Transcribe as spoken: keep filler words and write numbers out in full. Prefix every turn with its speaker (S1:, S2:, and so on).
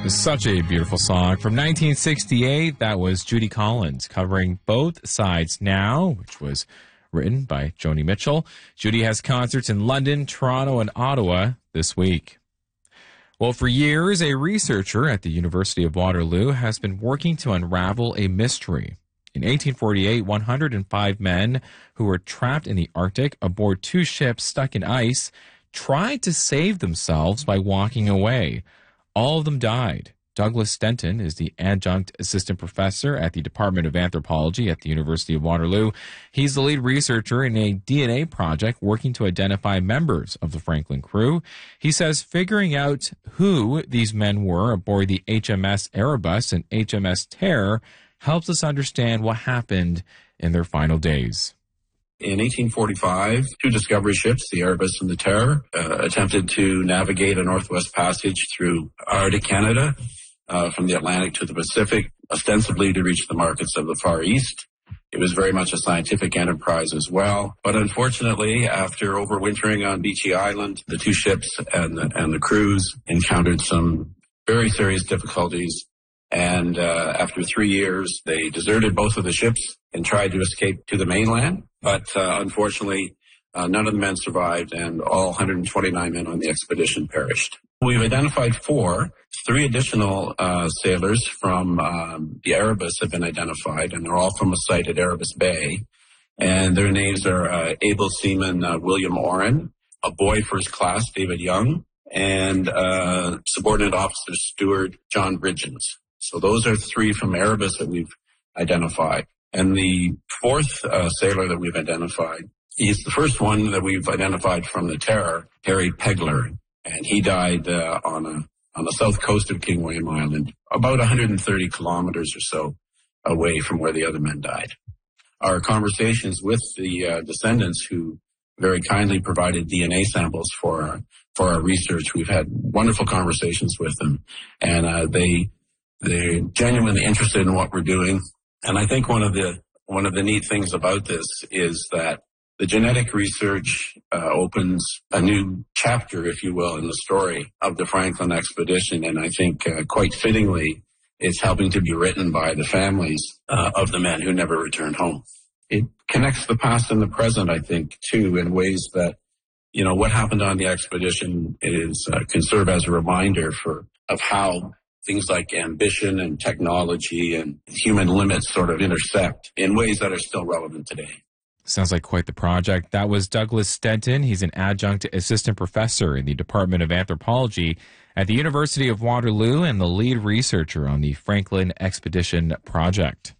S1: Such a beautiful song. From nineteen sixty-eight, that was Judy Collins covering Both Sides Now, which was written by Joni Mitchell. Judy has concerts in London, Toronto, and Ottawa this week. Well, for years, a researcher at the University of Waterloo has been working to unravel a mystery. In eighteen forty-eight, one hundred five men who were trapped in the Arctic aboard two ships stuck in ice tried to save themselves by walking away. All of them died. Douglas Stenton is the adjunct assistant professor at the Department of Anthropology at the University of Waterloo. He's the lead researcher in a D N A project working to identify members of the Franklin crew. He says figuring out who these men were aboard the H M S Erebus and H M S Terror helps us understand what happened in their final days.
S2: In eighteen forty-five, two discovery ships, the Erebus and the Terror, uh, attempted to navigate a northwest passage through Arctic Canada uh, from the Atlantic to the Pacific, ostensibly to reach the markets of the Far East. It was very much a scientific enterprise as well. But unfortunately, after overwintering on Beechey Island, the two ships and the, and the crews encountered some very serious difficulties. And uh, after three years, they deserted both of the ships and tried to escape to the mainland. But uh, unfortunately, uh, none of the men survived, and all one hundred twenty-nine men on the expedition perished. We've identified four. Three additional uh, sailors from um, the Erebus have been identified, and they're all from a site at Erebus Bay. And their names are uh, able seaman uh, William Oren, a boy first class David Young, and uh, subordinate officer steward John Bridgens. So those are three from Erebus that we've identified. And the fourth uh, sailor that we've identified, he's the first one that we've identified from the Terror, Harry Pegler. And he died uh, on a on the south coast of King William Island, about one hundred thirty kilometers or so away from where the other men died. Our conversations with the uh, descendants who very kindly provided D N A samples for our, for our research, we've had wonderful conversations with them. And uh, they... They're genuinely interested in what we're doing. And I think one of the one of the neat things about this is that the genetic research uh, opens a new chapter, if you will, in the story of the Franklin expedition. And I think uh, quite fittingly, it's helping to be written by the families uh, of the men who never returned home. It connects the past and the present, I think, too, in ways that, you know, what happened on the expedition is uh, can serve as a reminder for of how things like ambition and technology and human limits sort of intersect in ways that are still relevant today.
S1: Sounds like quite the project. That was Douglas Stenton. He's an adjunct assistant professor in the Department of Anthropology at the University of Waterloo and the lead researcher on the Franklin Expedition project.